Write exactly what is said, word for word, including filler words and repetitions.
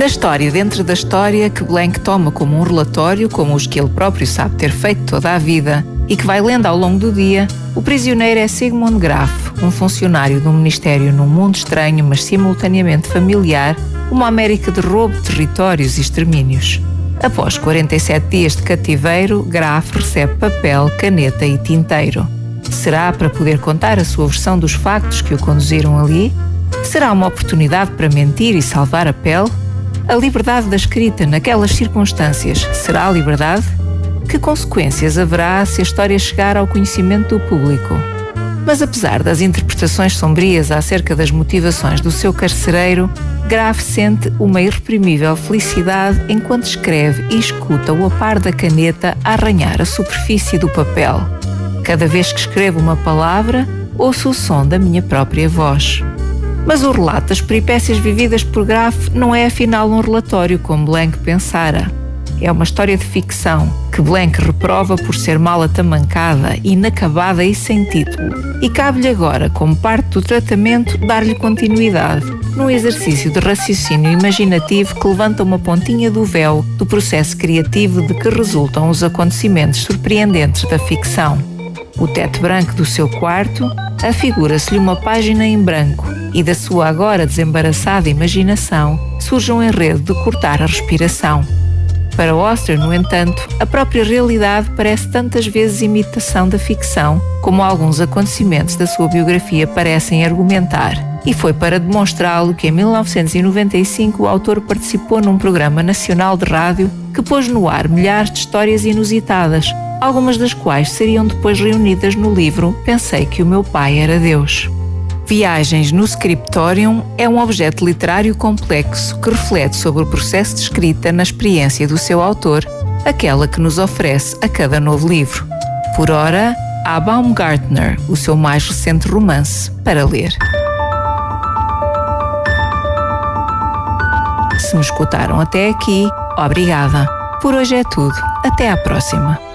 Na história dentro da história que Blank toma como um relatório, como os que ele próprio sabe ter feito toda a vida e que vai lendo ao longo do dia, o prisioneiro é Sigmund Graf, um funcionário do Ministério num mundo estranho, mas simultaneamente familiar, uma América de roubo, territórios e extermínios. Após quarenta e sete dias de cativeiro, Graf recebe papel, caneta e tinteiro. Será para poder contar a sua versão dos factos que o conduziram ali? Será uma oportunidade para mentir e salvar a pele? A liberdade da escrita naquelas circunstâncias será a liberdade? Que consequências haverá se a história chegar ao conhecimento do público? Mas apesar das interpretações sombrias acerca das motivações do seu carcereiro, Graf sente uma irreprimível felicidade enquanto escreve e escuta-o a par da caneta a arranhar a superfície do papel. Cada vez que escrevo uma palavra, ouço o som da minha própria voz. Mas o relato das peripécias vividas por Graf não é afinal um relatório como Blank pensara. É uma história de ficção que Blank reprova por ser mal atamancada, inacabada e sem título. E cabe-lhe agora, como parte do tratamento, dar-lhe continuidade, num exercício de raciocínio imaginativo que levanta uma pontinha do véu do processo criativo de que resultam os acontecimentos surpreendentes da ficção. O teto branco do seu quarto afigura-se-lhe uma página em branco e da sua agora desembaraçada imaginação surge um enredo de cortar a respiração. Para Auster, no entanto, a própria realidade parece tantas vezes imitação da ficção como alguns acontecimentos da sua biografia parecem argumentar. E foi para demonstrá-lo que em mil novecentos e noventa e cinco o autor participou num programa nacional de rádio que pôs no ar milhares de histórias inusitadas, algumas das quais seriam depois reunidas no livro Pensei que o meu pai era Deus. Viagens no Scriptorium é um objeto literário complexo que reflete sobre o processo de escrita na experiência do seu autor, aquela que nos oferece a cada novo livro. Por ora, há Baumgartner, o seu mais recente romance, para ler. Se me escutaram até aqui, obrigada. Por hoje é tudo. Até à próxima.